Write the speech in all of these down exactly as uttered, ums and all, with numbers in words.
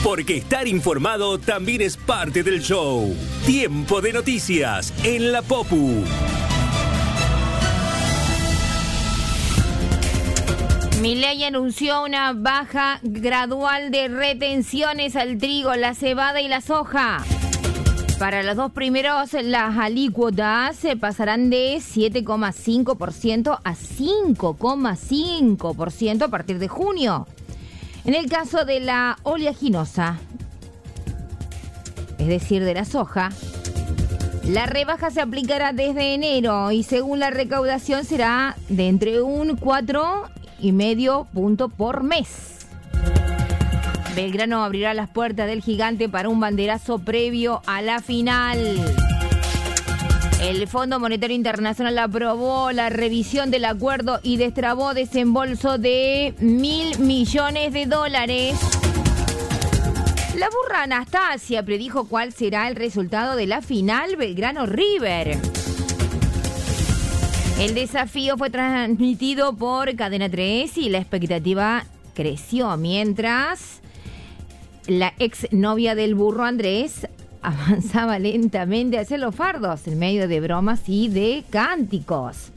Porque estar informado también es parte del show. Tiempo de noticias en la Popu. Milei anunció una baja gradual de retenciones al trigo, la cebada y la soja. Para los dos primeros, las alícuotas se pasarán de siete coma cinco por ciento a cinco coma cinco por ciento a partir de junio. En el caso de la oleaginosa, es decir, de la soja, la rebaja se aplicará desde enero y según la recaudación será de entre un cuatro y medio punto por mes. Belgrano abrirá las puertas del Gigante para un banderazo previo a la final. El Fondo Monetario Internacional aprobó la revisión del acuerdo y destrabó desembolso de mil millones de dólares. La burra Anastasia predijo cuál será el resultado de la final Belgrano-River. El desafío fue transmitido por Cadena tres y la expectativa creció mientras la ex novia del burro Andrés avanzaba lentamente hacia los fardos en medio de bromas y de cánticos.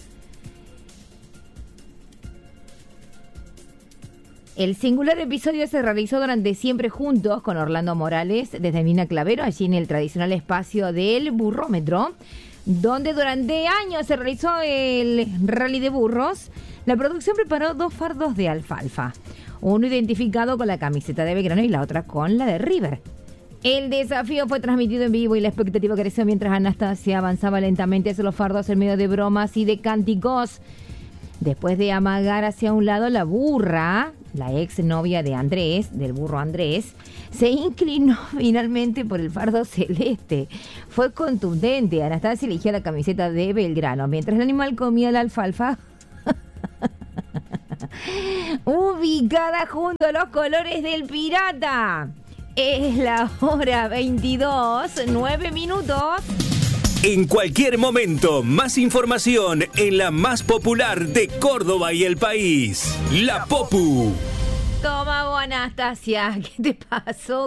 El singular episodio se realizó durante Siempre Juntos con Orlando Morales desde Mina Clavero, allí en el tradicional espacio del burrómetro, donde durante años se realizó el rally de burros. La producción preparó dos fardos de alfalfa, uno identificado con la camiseta de Belgrano y la otra con la de River. El desafío fue transmitido en vivo y la expectativa creció mientras Anastasia avanzaba lentamente hacia los fardos en medio de bromas y de cánticos. Después de amagar hacia un lado, la burra, la ex novia de Andrés, del burro Andrés, se inclinó finalmente por el fardo celeste. Fue contundente. Anastasia eligió la camiseta de Belgrano, mientras el animal comía la alfalfa ubicada junto a los colores del pirata. Es la hora veintidós, nueve minutos. En cualquier momento, más información en la más popular de Córdoba y el país, La Popu. Toma vos, Anastasia, ¿qué te pasó?